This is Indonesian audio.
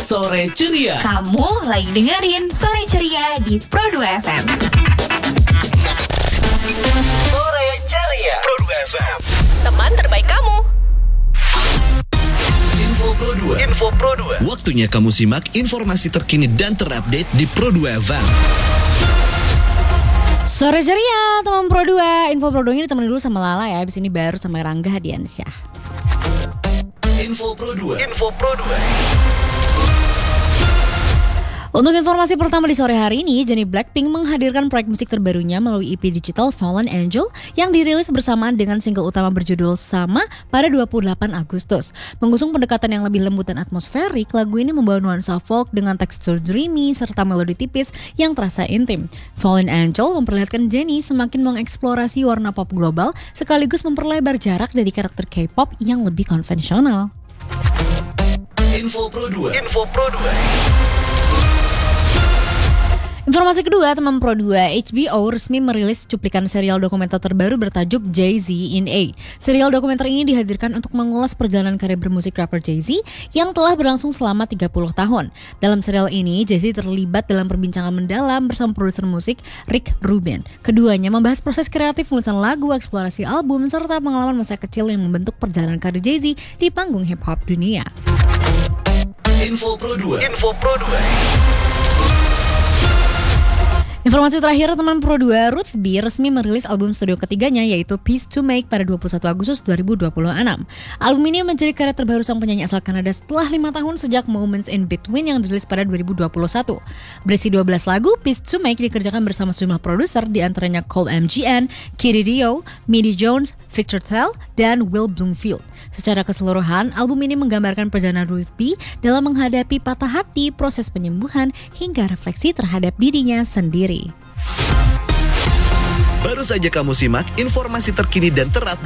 Sore Ceria. Kamu lagi dengerin Sore Ceria di Pro 2 FM. Sore Ceria Pro 2 FM. Teman terbaik kamu. Info Pro 2. Waktunya kamu simak informasi terkini dan terupdate di Pro 2 FM. Sore ceria teman Pro 2. Info Pro 2 ini ditemenin dulu sama Lala ya. Abis ini baru sama Rangga Hadiansyah. Info Pro 2. Untuk informasi pertama di sore hari ini, Jennie Blackpink menghadirkan proyek musik terbarunya melalui EP digital Fallen Angel yang dirilis bersamaan dengan single utama berjudul sama pada 28 Agustus. Mengusung pendekatan yang lebih lembut dan atmosferik, lagu ini membawa nuansa folk dengan tekstur dreamy serta melodi tipis yang terasa intim. Fallen Angel memperlihatkan Jennie semakin mengeksplorasi warna pop global sekaligus memperlebar jarak dari karakter K-pop yang lebih konvensional. Info Pro 2. Informasi kedua, teman Pro 2, HBO resmi merilis cuplikan serial dokumenter terbaru bertajuk Jay-Z in 8. Serial dokumenter ini dihadirkan untuk mengulas perjalanan karir bermusik rapper Jay-Z yang telah berlangsung selama 30 tahun. Dalam serial ini, Jay-Z terlibat dalam perbincangan mendalam bersama produser musik Rick Rubin. Keduanya membahas proses kreatif penulisan lagu, eksplorasi album, serta pengalaman masa kecil yang membentuk perjalanan karir Jay-Z di panggung hip-hop dunia. Info Pro 2. Informasi terakhir teman Pro 2, Ruth B resmi merilis album studio ketiganya yaitu Peace to Make pada 21 Agustus 2026. Album ini menjadi karya terbaru sang penyanyi asal Kanada setelah 5 tahun sejak Moments in Between yang dirilis pada 2021. Berisi 12 lagu, Peace to Make dikerjakan bersama sejumlah produser di antaranya Cole MGN, Kitty Dio, Midi Jones, Victor Tell, dan Will Bloomfield. Secara keseluruhan, album ini menggambarkan perjalanan Ruth B dalam menghadapi patah hati, proses penyembuhan, hingga refleksi terhadap dirinya sendiri. Baru saja kamu simak informasi terkini dan terupdate